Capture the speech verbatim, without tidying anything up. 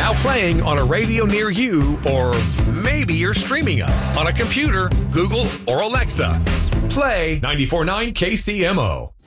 Now playing on a radio near you, or maybe you're streaming us on a computer, Google, or Alexa. Play ninety-four point nine K C M O.